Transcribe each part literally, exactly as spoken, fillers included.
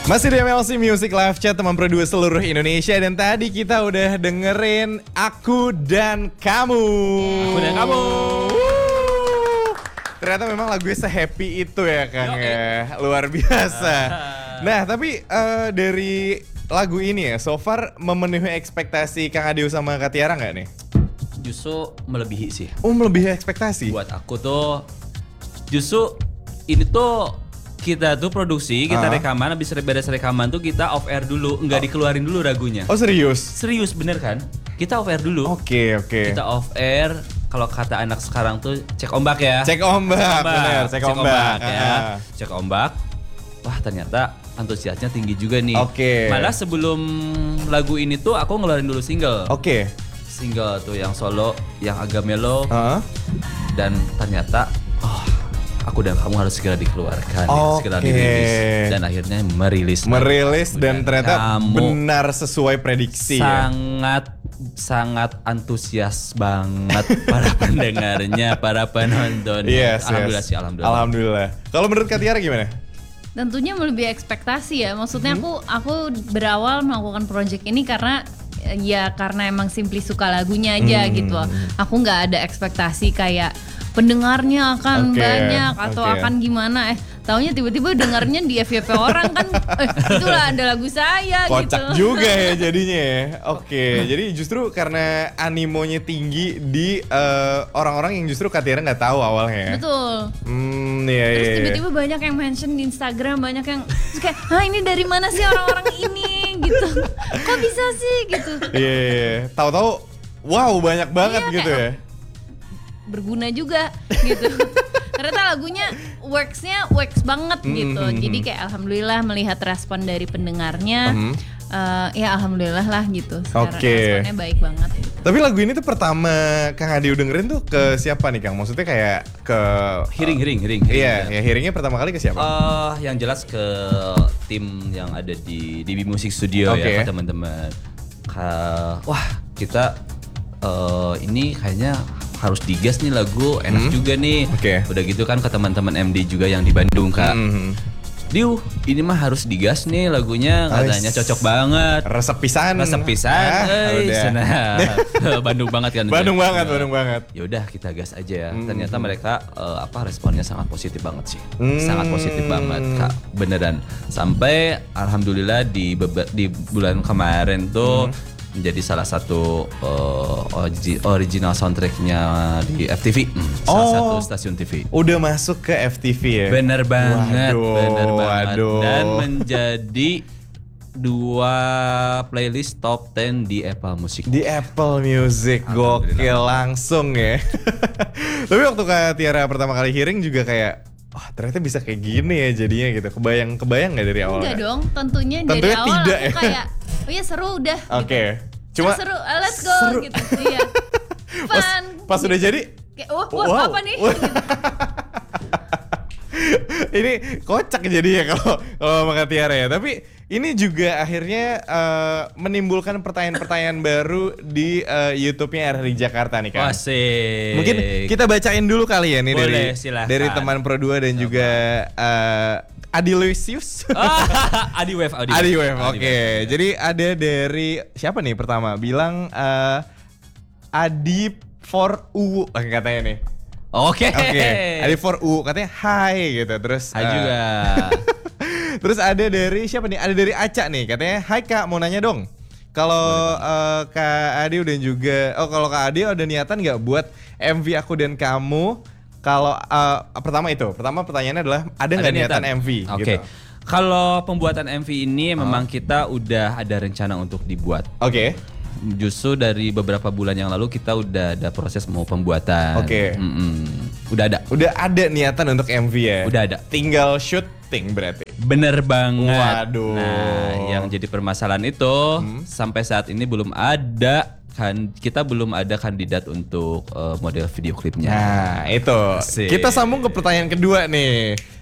Masih di M L C Music Live Chat, teman berdua seluruh Indonesia. Dan tadi kita udah dengerin Aku dan Kamu. Aku dan Kamu. Wuh. Ternyata memang lagunya se-happy itu ya Kang ya. Luar biasa. Nah tapi uh, dari lagu ini ya, so far memenuhi ekspektasi Kang Adeo sama Kak Tiara gak nih? Justru melebihi sih. Oh, melebihi ekspektasi? Buat aku tuh, justru ini tuh kita tuh produksi, kita uh. rekaman, habis beres rekaman tuh kita off air dulu, nggak oh. dikeluarin dulu lagunya. Oh serius? Serius bener kan? Kita off air dulu. Oke okay, oke. Okay. Kita off air, kalau kata anak sekarang tuh cek ombak ya. Cek ombak, cek ombak. bener, cek, cek ombak, ombak ya. Uh. Cek ombak. Wah ternyata antusiasnya tinggi juga nih. Oke. Okay. Malah sebelum lagu ini tuh aku ngeluarin dulu single. Oke. Okay. Single tuh yang solo, yang agak mellow. Uh. Dan ternyata, oh, Aku dan Kamu harus segera dikeluarkan, okay. segera dirilis, dan akhirnya merilis. Merilis dan, dan ternyata benar sesuai prediksi. Sangat ya? sangat antusias banget para pendengarnya, para penontonnya. Yes, alhamdulillah yes. sih, alhamdulillah. Alhamdulillah. Kalau menurut Kak Tiara gimana? Tentunya melebihi ekspektasi ya. Maksudnya hmm. aku aku berawal melakukan project ini karena ya karena emang simply suka lagunya aja hmm. gitu. Aku nggak ada ekspektasi kayak pendengarnya akan okay, banyak atau okay. akan gimana eh taunya tiba-tiba dengarnya di F Y P orang kan eh, itulah ada lagu saya. Kocak gitu. juga ya jadinya ya. Oke, okay. Jadi justru karena animonya tinggi di uh, orang-orang yang justru Kak Tiara nggak tahu awalnya. Betul. Hmm, iya, Terus iya, tiba-tiba banyak yang mention di Instagram, banyak yang kayak, "Hah, ini dari mana sih orang-orang ini?" gitu. Kok bisa sih gitu. Iya, yeah, yeah. Tahu-tahu wow banyak banget yeah, gitu ya. Berguna juga gitu. Ternyata lagunya works-nya works banget gitu. Mm-hmm. Jadi kayak alhamdulillah melihat respon dari pendengarnya. Mm-hmm. uh, ya alhamdulillah lah gitu. Secara okay. responnya baik banget. Tapi lagu ini tuh pertama Kang Adeo dengerin tuh ke siapa nih Kang? Maksudnya kayak ke Hearing, hearing, hearing. Iya, ya hearingnya pertama kali ke siapa? Uh, yang jelas ke tim yang ada di D B Music Studio okay. ya, teman-teman. Ka- Wah, kita uh, ini kayaknya harus digas nih lagu, enak hmm. juga nih. Okay. Udah gitu kan ke teman-teman M D juga yang di Bandung Kak. Hmm. Diu, ini mah harus digas nih lagunya, katanya cocok banget. Resep pisan. Resep pisan. Ah, udah. Bandung banget kan. Bandung banget, ya. Bandung banget. Ya udah kita gas aja ya. Hmm. Ternyata mereka uh, apa responnya sangat positif banget sih. Hmm. Sangat positif banget Kak. Beneran. Sampai alhamdulillah di beba- di bulan kemarin tuh hmm. menjadi salah satu uh, original soundtracknya di F T V, hmm, salah oh, satu stasiun T V. Udah masuk ke F T V ya? Bener banget, waduh, bener banget. Waduh. Dan menjadi dua playlist top sepuluh di Apple Music. Di Apple Music, gokil langsung ya. Tapi waktu Kak Tiara pertama kali hearing juga kayak, wah oh, ternyata bisa kayak gini ya jadinya gitu. Kebayang kebayang nggak dari awal? Enggak dong, tentunya, tentunya dari awal tidak, aku ya? kayak, oh ya seru udah. Oke. Okay. Gitu. Cuma seru, uh, let's go seru. gitu. Iya. Pas, pas udah jadi, kayak, oh, wah, wow. apa nih? Ini kocak jadinya kalau kalau sama Kak Tiara ya. Tapi ini juga akhirnya uh, menimbulkan pertanyaan-pertanyaan baru di uh, YouTube-nya R R I Jakarta nih Kak. Asik. Mungkin kita bacain dulu kali ya nih. Boleh, dari silahkan. Dari teman Pro dua dan Coba. juga uh, Adi Lucius. Adi Wave, Adi Adi Wave. Oke. Okay. Jadi ada dari siapa nih pertama? Bilang uh, Adi for U katanya nih. Oke. Okay. Oke. Okay. Adi for U katanya hai gitu. Terus hai uh, juga. Terus ada dari siapa nih? Ada dari Aca nih katanya, "Hai Kak, mau nanya dong. Kalau uh, Kak Adi dan juga oh kalau Kak Adi ada niatan nggak buat M V Aku dan Kamu? Kalau uh, pertama itu, pertama pertanyaannya adalah ada nggak niatan M V?" Oke. Okay. Gitu. Kalau pembuatan M V ini oh. memang kita udah ada rencana untuk dibuat. Oke. Okay. Justru dari beberapa bulan yang lalu kita udah ada proses mau pembuatan. Oke. Okay. Udah ada. Udah ada niatan untuk M V ya. Udah ada. Tinggal syuting berarti. Bener banget. Waduh. Nah, yang jadi permasalahan itu hmm. sampai saat ini belum ada kan, kita belum ada kandidat untuk uh, model video klipnya. Nah, itu. Asik. Kita sambung ke pertanyaan kedua nih.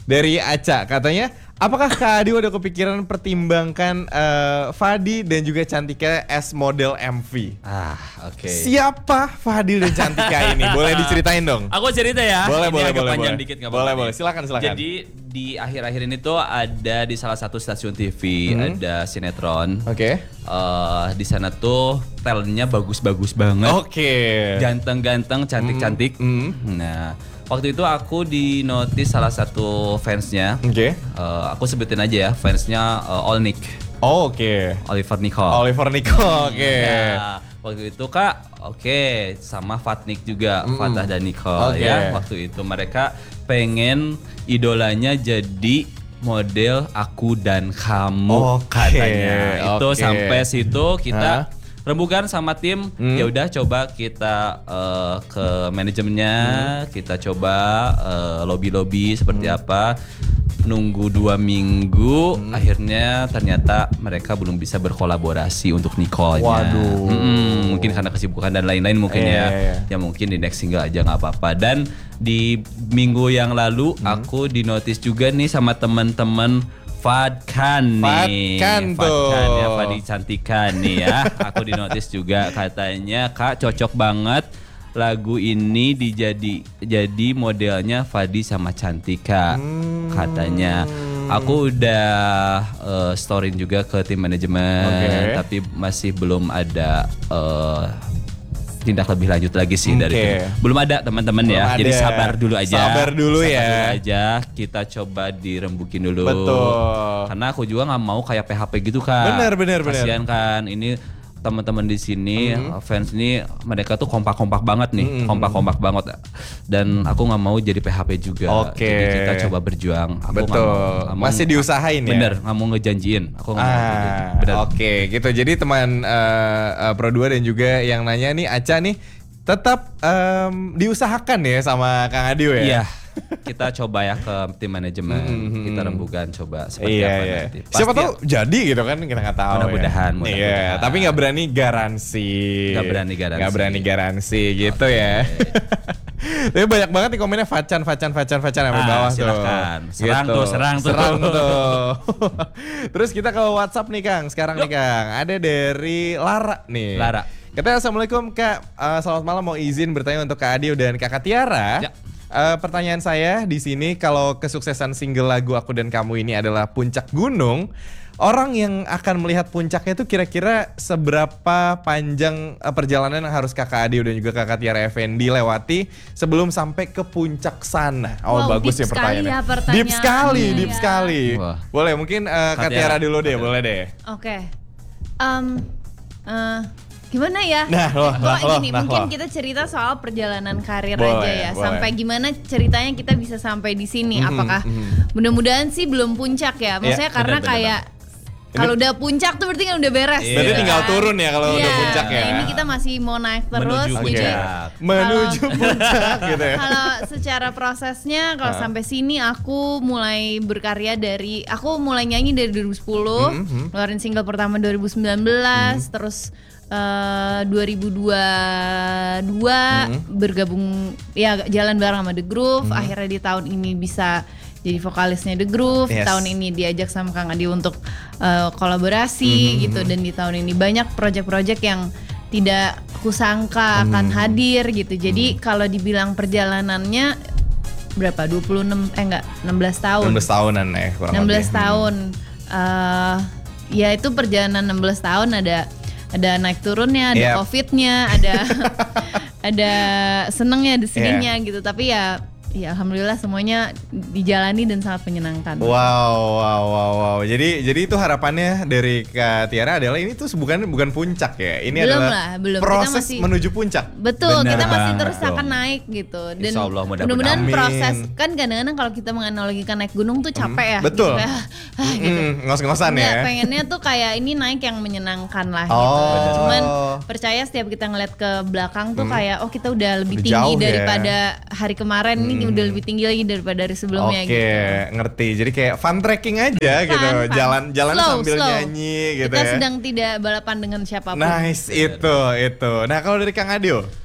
dari Aca katanya, apakah Kak Adi udah kepikiran pertimbangkan uh, Fadi dan juga Cantika as model M V? Ah, oke. Okay. Siapa Fadi dan Cantika ini? Boleh diceritain dong? Aku cerita ya. Boleh, ini boleh, agak boleh. panjang boleh. dikit nggak Boleh, apa-apa boleh. nih. Silakan, silakan. Jadi di akhir-akhir ini tuh ada di salah satu stasiun T V Hmm. ada sinetron. Oke. Eh, di sana tuh talentnya bagus-bagus banget. Oke. Ganteng-ganteng, cantik-cantik. Hmm. Nah, waktu itu aku di notice salah satu fansnya. Oke. Eh, aku sebutin aja ya, fansnya eh, Olnik, Oh, oke. Oliver Nicole. Oliver Nicole, oke. Ya, waktu itu Kak, oke, sama Fatnik juga, Mm-mm. Fatah dan Nicole Oke. ya. Waktu itu mereka pengen idolanya jadi model Aku dan Kamu Oke, katanya. Itu oke. sampai situ kita Hah? rembukan sama tim. Hmm. Ya udah coba kita eh, ke manajemennya, Hmm. kita coba eh, lobby-lobby seperti apa. Nunggu dua minggu, Hmm. akhirnya ternyata mereka belum bisa berkolaborasi untuk Nicole-nya. Waduh. Mm-mm, mungkin karena kesibukan dan lain-lain mungkin Iya, ya. iya. Ya mungkin di next single aja nggak apa-apa. Dan di minggu yang lalu Hmm. aku di notice juga nih sama teman-teman Fadkan nih. Fadkan tuh. Fadkan ya, Fadi Cantika nih ya. Aku di notice juga katanya Kak cocok banget lagu ini dijadi jadi modelnya Fadi sama Cantika katanya. Aku udah uh, storyin juga ke tim manajemen, Oke. tapi masih belum ada uh, tindak lebih lanjut lagi sih dari Oke. tim. Belum ada teman-teman Belum ya. Jadi ada. sabar dulu aja. Sabar dulu Sabar ya. dulu aja. Kita coba dirembukin dulu. Betul. Karena aku juga nggak mau kayak P H P gitu Kak. Bener, bener, bener. Kasian kan ini teman-teman di sini Mm-hmm. fans ini mereka tuh kompak-kompak banget nih, kompak-kompak banget. Dan aku nggak mau jadi P H P juga. Oke. Jadi kita coba berjuang. Aku nggak Betul. mau- nggak mau- Masih diusahain ya? Bener, nggak mau ngejanjiin. Aku nggak mau ngejanjiin. Ah, Bener. oke gitu. Jadi teman uh, uh, Pro dua dan juga yang nanya nih Aca nih tetap em, diusahakan ya sama Kang Adio ya. Iya. Kita coba ya ke tim manajemen, kita rembukan coba seperti Iya, apa iya. nanti. Siapa Pasti tahu jadi gitu kan, kita nggak tahu. Mudah-mudahan, ya. Iya, mudah-mudahan. tapi nggak berani garansi. Nggak berani garansi. Nggak berani garansi gitu ya. Tapi banyak banget nih komennya Facan, Facan, Facan, Facan sampai Ah, bawah silakan. tuh. Serang tuh, serang tuh. Serang tuh. Terus kita ke WhatsApp nih Kang. Sekarang nih Kang, ada dari Lara nih. Lara. Katanya assalamualaikum Kak. Uh, selamat malam, mau izin bertanya untuk Kak Adio dan Kakak Tiara. Ya. Uh, pertanyaan saya di sini, kalau kesuksesan single lagu Aku dan Kamu ini adalah puncak gunung, orang yang akan melihat puncaknya itu kira-kira seberapa panjang uh, perjalanan yang harus Kakak Adio dan juga Kakak Tiara Effendi lewati sebelum sampai ke puncak sana? Oh, Wow, bagus deep ya sekali pertanyaannya. ya pertanyaannya Deep sekali, deep ya. sekali. Wah. Boleh mungkin uh, Kak Kak Tiara Tiara. dulu deh, Kak Tiara. boleh deh. Oke. Em, eh, gimana ya? Nah, loh, Gua nah, loh, gini, nah, mungkin loh. kita cerita soal perjalanan karir Boleh, aja ya. boleh. Sampai gimana ceritanya kita bisa sampai di sini? Mhm, Apakah mhm. mudah-mudahan sih belum puncak ya? Maksudnya Iya, karena benar, benar kayak kalau udah puncak tuh berarti kan udah beres. Iya. Berarti gitu tinggal kan. turun ya kalau udah Iya, puncak ya. Nah, ini kita masih mau naik terus. Menuju Oke. jadi puncak. Menuju puncak gitu ya. kalau secara prosesnya kalau Ah. sampai sini aku mulai berkarya dari aku mulai nyanyi dari dua ribu sepuluh, Mhm, mhm. ngeluarin single pertama dua ribu sembilan belas, terus eh, dua ribu dua puluh dua Mhm. bergabung ya jalan bareng sama The Groove, akhirnya di tahun ini bisa jadi vokalisnya The Groove. Yes. Tahun ini diajak sama Kang Adi untuk eh, kolaborasi Mhm, gitu, dan di tahun ini banyak project-project yang tidak kusangka akan Hmm. hadir gitu. Jadi kalau dibilang perjalanannya berapa? dua puluh enam eh enggak enam belas tahun. enam belas tahunan ya kurang enam belas lebih. tahun. Eh ya itu perjalanan enam belas tahun, ada ada naik turunnya, ada Yep. covidnya, ada ada senengnya, ada sedihnya Iya. gitu. Tapi ya ya alhamdulillah semuanya dijalani dan sangat menyenangkan. Wow, wow, wow, wow. Jadi, jadi itu harapannya dari Kak Tiara adalah ini tuh bukan bukan puncak ya. Ini Belum adalah lah, belum. Kita proses masih- menuju puncak. Betul, Bener kita masih banget terus dong. akan naik gitu. Dan Insya Allah, mudah-mudahan. mudah-mudahan Amin. proses, kan kadang-kadang kalau kita menganalogikan naik gunung tuh capek ya. betul. Gitu, kayak, ah, gitu. Mm, ngos-ngosan Enggak, ya. pengennya tuh kayak ini naik yang menyenangkan lah Oh. gitu. Bener. Cuman percaya setiap kita ngeliat ke belakang tuh kayak oh kita udah lebih Lebih tinggi jauh ya. daripada hari kemarin, ini udah lebih tinggi lagi daripada hari sebelumnya Oke, gitu. ngerti. Jadi kayak fun trekking aja gitu. Fun, fun. Jalan jalan Slow, sambil slow. nyanyi gitu Kita ya. sedang tidak balapan dengan siapapun. Nice itu itu. Nah, kalau dari Kang Adio.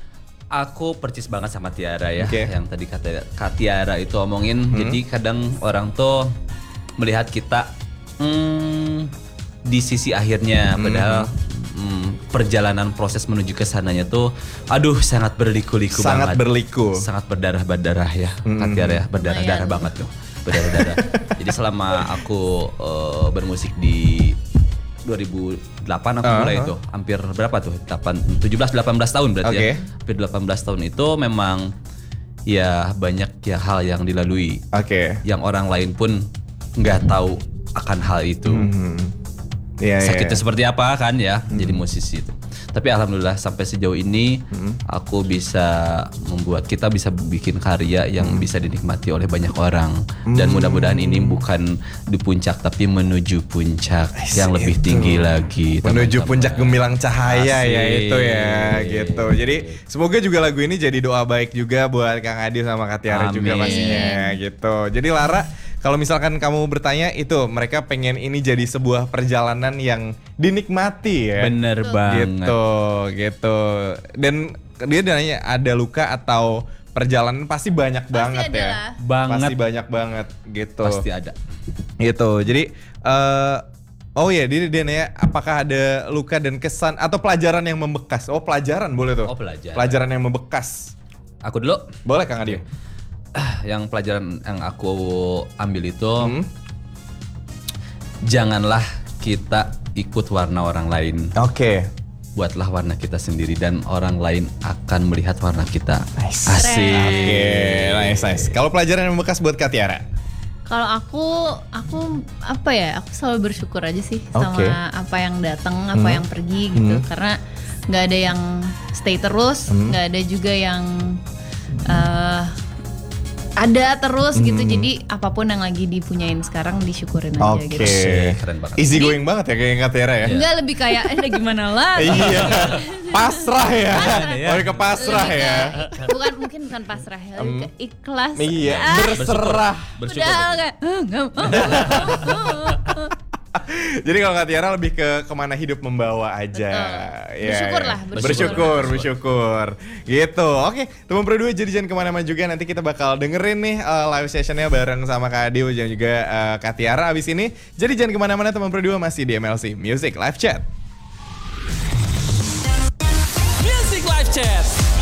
Aku percis banget sama Tiara ya, okay. yang tadi kata Kak Tiara itu omongin. Hmm. Jadi kadang orang tuh melihat kita hmm, di sisi akhirnya, hmm. padahal hmm, perjalanan proses menuju ke sananya tuh, aduh sangat berliku-liku banget. Sangat berliku. Sangat berdarah-berdarah ya, hmm. Kak Tiara ya, berdarah-darah banget tuh, berdarah-darah. Jadi selama aku uh, bermusik di dua ribu delapan aku uh, mulai itu, hampir berapa tuh? tujuh belas delapan belas tahun berarti okay. ya. Hampir delapan belas tahun itu memang ya banyak ya hal yang dilalui. Oke. Okay. Yang orang lain pun nggak tahu akan hal itu. Mm-hmm. Yeah, Sakitnya yeah. seperti apa kan ya, mm-hmm. jadi musisi itu. Tapi alhamdulillah sampai sejauh ini mm-hmm. aku bisa membuat, kita bisa bikin karya yang mm-hmm. bisa dinikmati oleh banyak orang. Mm-hmm. Dan mudah-mudahan ini bukan di puncak tapi menuju puncak Ais yang lebih itu. tinggi lagi. Menuju teman-teman. Puncak gemilang cahaya Asik. ya itu ya gitu. Jadi semoga juga lagu ini jadi doa baik juga buat Kang Adil sama Kak Tiara juga pastinya gitu. Jadi Lara, kalau misalkan kamu bertanya itu mereka pengen ini jadi sebuah perjalanan yang dinikmati ya. Bener banget. Gitu, gitu. Dan dia nanya ada luka atau perjalanan pasti banyak pasti banget ya. Lah. Banget. Pasti banyak banget gitu. Pasti ada. Gitu. Jadi uh, oh ya, dia dia nanya apakah ada luka dan kesan atau pelajaran yang membekas. Oh, pelajaran boleh tuh. Oh, pelajaran. Pelajaran yang membekas. Aku dulu. Boleh Kang Adil. Yang pelajaran yang aku ambil itu hmm? janganlah kita ikut warna orang lain. Oke. Okay. Buatlah warna kita sendiri dan orang lain akan melihat warna kita. Nice. Asik. Oke, okay, nice nice. Kalau pelajaran yang membekas buat Kak Tiara? Kalau aku, aku apa ya? Aku selalu bersyukur aja sih okay. sama apa yang datang, apa hmm. yang pergi gitu. Hmm. Karena nggak ada yang stay terus, nggak hmm. ada juga yang uh, ada terus hmm. gitu. Jadi apapun yang lagi dipunyain sekarang disyukurin aja okay. gitu. Oke, keren banget. Easy going banget ya kayak Kak Tiara ya. Enggak, lebih kayak eh gimana lah. Iya. Pasrah ya. Lebih ke pasrah lebih ya. Ke, bukan mungkin bukan pasrah ya, lebih ke ikhlas. Iya, ah, berserah. Bersyukur. Udah kayak Jadi kalau Kak Tiara lebih ke kemana hidup membawa aja. Ya, bersyukur lah. Bersyukur, bersyukur, bersyukur. Gitu. Oke, teman berdua jadi jangan kemana-mana juga. Nanti kita bakal dengerin nih uh, live sessionnya bareng sama Kak Adil dan juga uh, Kak Tiara abis ini. Jadi jangan kemana-mana teman berdua, masih di M L C Music Live Chat. Music Live Chat.